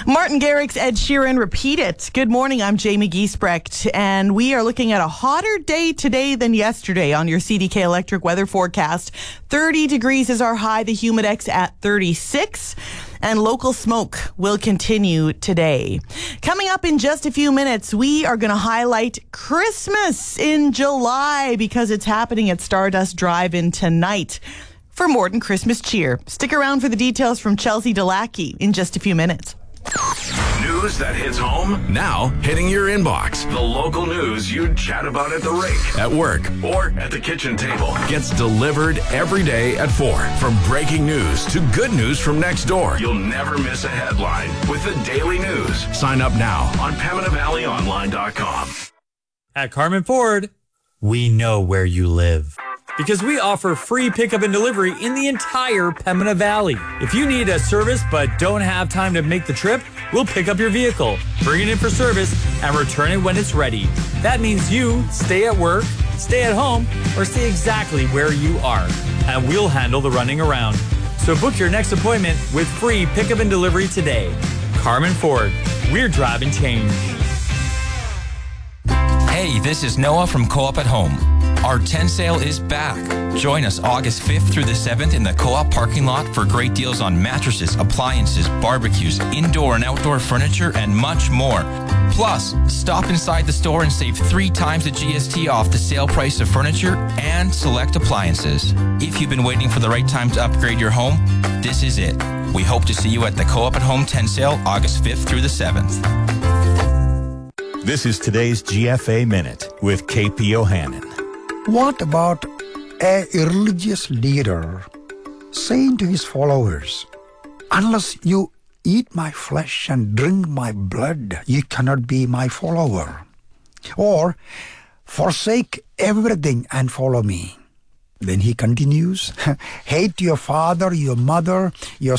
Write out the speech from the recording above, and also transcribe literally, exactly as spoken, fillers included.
Martin Garrix, Ed Sheeran, Repeat It. Good morning, I'm Jamie Giesbrecht, and we are looking at a hotter day today than yesterday on your C D K Electric weather forecast. thirty degrees is our high, the Humidex at thirty-six, and local smoke will continue today. Coming up in just a few minutes, we are going to highlight Christmas in July because it's happening at Stardust Drive-In tonight. For more than Christmas cheer. Stick around for the details from Chelsea Delacki in just a few minutes. News that hits home, now hitting your inbox. The local news you'd chat about at the rink, at work, or at the kitchen table gets delivered every day at four. From breaking news to good news from next door, you'll never miss a headline with the Daily News. Sign up now on Pembina Valley Online dot com. At Carmen Ford, we know where you live, because we offer free pickup and delivery in the entire Pembina Valley. If you need a service but don't have time to make the trip, we'll pick up your vehicle, bring it in for service, and return it when it's ready. That means you stay at work, stay at home, or stay exactly where you are, and we'll handle the running around. So book your next appointment with free pickup and delivery today. Carmen Ford, we're driving change. Hey, this is Noah from Co-op at Home. Our tent sale is back. Join us August fifth through the seventh in the Co-op parking lot for great deals on mattresses, appliances, barbecues, indoor and outdoor furniture, and much more. Plus, stop inside the store and save three times the G S T off the sale price of furniture and select appliances. If you've been waiting for the right time to upgrade your home, this is it. We hope to see you at the Co-op at Home tent sale August fifth through the seventh. This is today's G F A Minute with K P Ohanan. What about a religious leader saying to his followers, unless you eat my flesh and drink my blood, you cannot be my follower? Or, forsake everything and follow me. Then he continues, hate your father, your mother, your